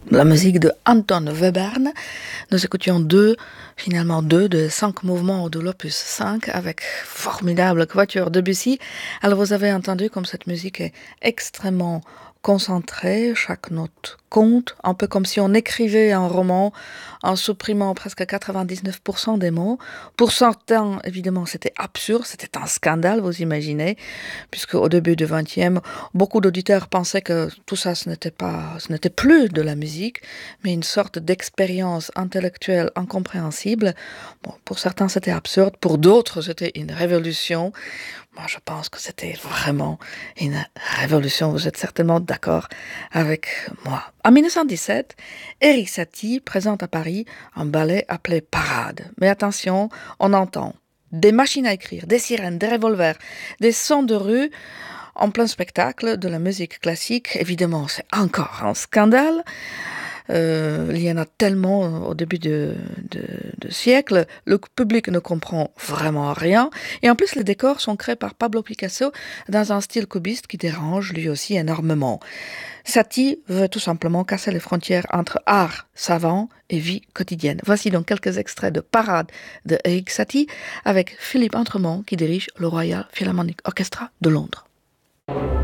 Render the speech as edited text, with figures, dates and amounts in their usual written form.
La musique de Anton Webern. Nous écoutions finalement deux des 5 mouvements de l'opus 5 avec formidable quatuor Debussy. Alors vous avez entendu comme cette musique est extrêmement concentrée, chaque note compte, un peu comme si on écrivait un roman en supprimant presque 99% des mots. Pour certains, évidemment, c'était absurde, c'était un scandale, vous imaginez, puisque au début du XXe, beaucoup d'auditeurs pensaient que tout ça, ce n'était plus de la musique, mais une sorte d'expérience intellectuelle incompréhensible. Bon, pour certains, c'était absurde, pour d'autres, c'était une révolution. Moi, je pense que c'était vraiment une révolution. Vous êtes certainement d'accord avec moi. En 1917, Erik Satie présente à Paris un ballet appelé Parade. Mais attention, on entend des machines à écrire, des sirènes, des revolvers, des sons de rue en plein spectacle de la musique classique. Évidemment, c'est encore un scandale. Il y en a tellement au début de siècle, le public ne comprend vraiment rien. Et en plus, les décors sont créés par Pablo Picasso dans un style cubiste qui dérange lui aussi énormément. Satie veut tout simplement casser les frontières entre art savant et vie quotidienne. Voici donc quelques extraits de Parade de Erik Satie avec Philippe Entremont qui dirige le Royal Philharmonic Orchestra de Londres.